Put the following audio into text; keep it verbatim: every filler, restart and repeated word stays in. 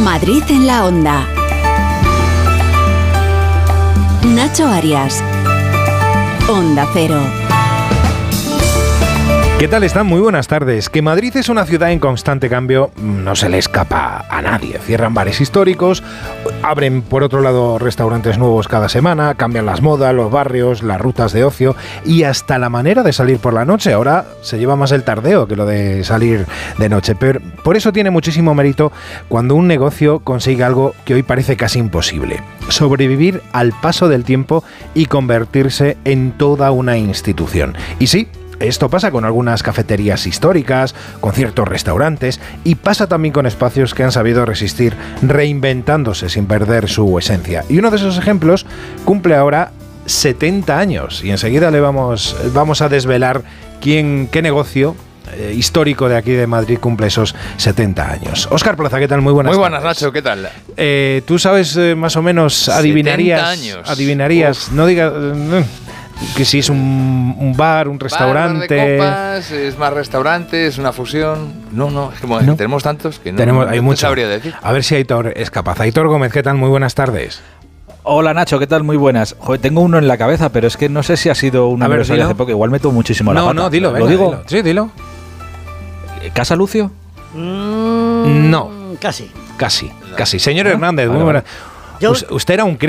Madrid en la Onda. Nacho Arias. Onda Cero. ¿Qué tal están? Muy buenas tardes. Que Madrid es una ciudad en constante cambio no se le escapa a nadie. Cierran bares históricos, abren por otro lado restaurantes nuevos cada semana, cambian las modas, los barrios, las rutas de ocio y hasta la manera de salir por la noche. Ahora se lleva más el tardeo que lo de salir de noche. Pero por eso tiene muchísimo mérito cuando un negocio consigue algo que hoy parece casi imposible: sobrevivir al paso del tiempo y convertirse en toda una institución. Y sí, esto pasa con algunas cafeterías históricas, con ciertos restaurantes, y pasa también con espacios que han sabido resistir reinventándose sin perder su esencia. Y uno de esos ejemplos cumple ahora setenta años, y enseguida le vamos, vamos a desvelar quién, qué negocio eh, histórico de aquí de Madrid cumple esos setenta años. Óscar Plaza, ¿qué tal? Muy buenas Muy buenas, tardes. Nacho, ¿qué tal? Eh, ¿Tú sabes eh, más o menos, adivinarías? setenta años. Adivinarías, Uf. no digas... Eh, que si es un, un bar, un restaurante. Bar, bar de copas, es más restaurante, es una fusión. No, no, es que ¿no? tenemos tantos que no, tenemos, no hay te mucho. sabría decir. A ver si Aitor es capaz. Aitor Gómez, ¿qué tal? Muy buenas tardes. Hola Nacho, ¿qué tal? Muy buenas. Joder, tengo uno en la cabeza, pero es que no sé si ha sido un A ver, aniversario dilo. hace poco. Igual meto muchísimo la No, pata. no, dilo, venga, ¿Lo digo? dilo. Sí, dilo. ¿Casa Lucio? Mm, No. Casi. Casi, casi. Señor Hernández, Vale, muy vale. buenas. Yo- Us- usted era un